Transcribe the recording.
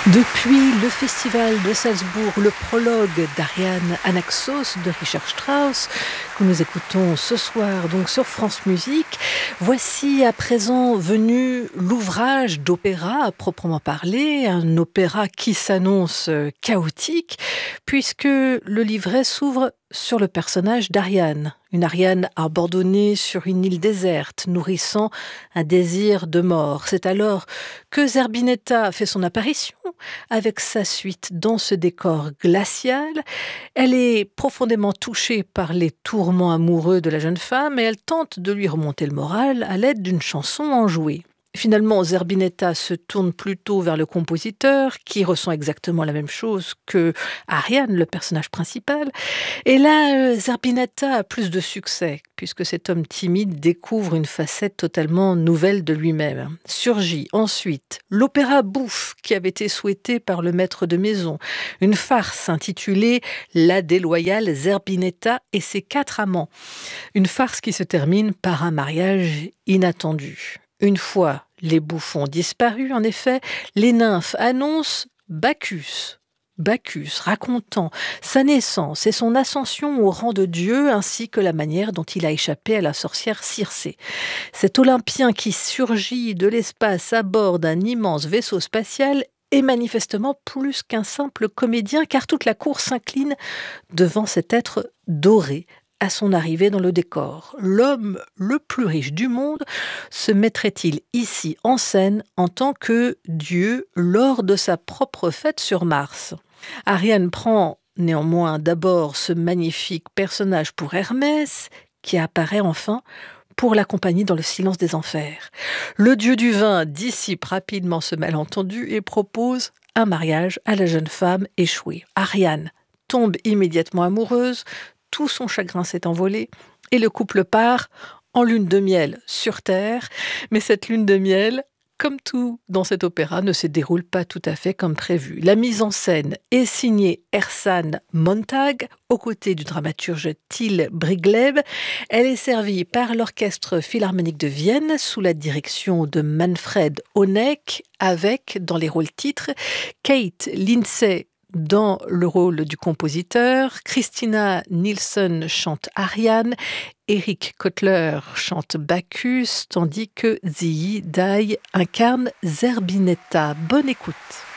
Depuis le festival de Salzbourg, le prologue d'Ariane Anaxos de Richard Strauss, que nous écoutons ce soir donc sur France Musique, voici à présent venu l'ouvrage d'opéra à proprement parler, un opéra qui s'annonce chaotique, puisque le livret s'ouvre sur le personnage d'Ariane. Une Ariane abandonnée sur une île déserte, nourrissant un désir de mort. C'est alors que Zerbinetta fait son apparition avec sa suite dans ce décor glacial. Elle est profondément touchée par les tourments amoureux de la jeune femme et elle tente de lui remonter le moral à l'aide d'une chanson enjouée. Finalement, Zerbinetta se tourne plutôt vers le compositeur, qui ressent exactement la même chose que Ariane, le personnage principal. Et là, Zerbinetta a plus de succès, puisque cet homme timide découvre une facette totalement nouvelle de lui-même. Surgit ensuite l'opéra bouffe, qui avait été souhaité par le maître de maison. Une farce intitulée « La déloyale Zerbinetta et ses 4 amants ». Une farce qui se termine par un mariage inattendu. Une fois les bouffons disparus, en effet, les nymphes annoncent Bacchus. Bacchus racontant sa naissance et son ascension au rang de Dieu, ainsi que la manière dont il a échappé à la sorcière Circé. Cet Olympien qui surgit de l'espace à bord d'un immense vaisseau spatial est manifestement plus qu'un simple comédien, car toute la cour s'incline devant cet être doré à son arrivée dans le décor. L'homme le plus riche du monde se mettrait-il ici en scène en tant que Dieu lors de sa propre fête sur Mars ? Ariane prend néanmoins d'abord ce magnifique personnage pour Hermès, qui apparaît enfin pour l'accompagner dans le silence des enfers. Le dieu du vin dissipe rapidement ce malentendu et propose un mariage à la jeune femme échouée. Ariane tombe immédiatement amoureuse, tout son chagrin s'est envolé et le couple part en lune de miel sur Terre. Mais cette lune de miel, comme tout dans cet opéra, ne se déroule pas tout à fait comme prévu. La mise en scène est signée Ersan Montag, aux côtés du dramaturge Till Bryglev. Elle est servie par l'Orchestre Philharmonique de Vienne, sous la direction de Manfred Honeck, avec, dans les rôles titres, Kate Lindsay dans le rôle du compositeur, Christina Nilsson chante Ariane, Eric Kotler chante Bacchus, tandis que Ziyi Dai incarne Zerbinetta. Bonne écoute.